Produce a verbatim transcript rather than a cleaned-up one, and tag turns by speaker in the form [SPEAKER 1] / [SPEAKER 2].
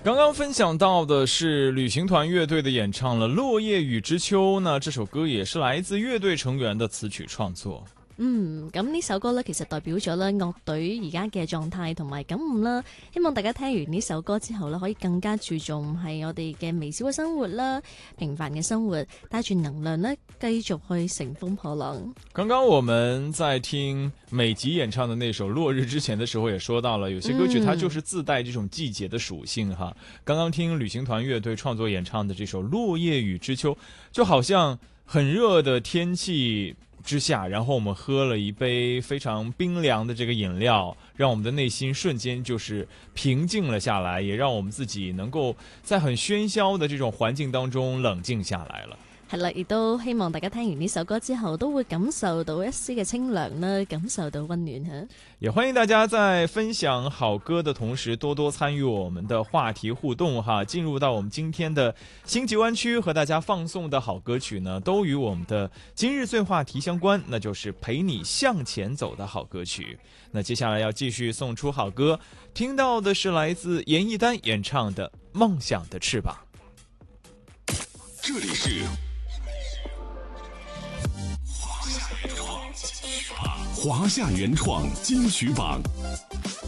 [SPEAKER 1] 刚刚分享到的是旅行团樂隊的演唱了《落葉與之秋》，那這首歌也是來自樂隊成員的詞曲創作。
[SPEAKER 2] 嗯，咁呢首歌呢，其實代表咗咧樂隊而家嘅狀態同埋感悟啦。希望大家聽完呢首歌之後呢，可以更加注重係我哋嘅微小嘅生活啦，平凡嘅生活，帶住能量呢，繼續去乘風破浪。
[SPEAKER 1] 剛剛我們在聽美吉演唱的那首《落日》之前的時候，也說到了有些歌曲它就是自帶這種季節的屬性哈。剛剛聽旅行團樂隊創作演唱的這首《落葉與之秋》，就好像很熱的天氣之下，然後我們喝了一杯非常冰涼的這個飲料，讓我們的內心瞬間就是平靜了下來，也讓我們自己能夠在很喧囂的這種環境當中冷靜下來了。
[SPEAKER 2] 係啦，亦都希望大家聽完呢首歌之後都會感受到一絲嘅清涼啦，感受到溫暖吓。
[SPEAKER 1] 也歡迎大家在分享好歌的同時多多參與我們的話題互動哈。進入到我們今天的星際灣區，和大家放送的好歌曲呢，都與我們的今日最話題相關，那就是陪你向前走的好歌曲。那接下來要繼續送出好歌，聽到的是來自嚴藝丹演唱的《夢想的翅膀》。
[SPEAKER 3] 這裡是華夏原創金曲榜。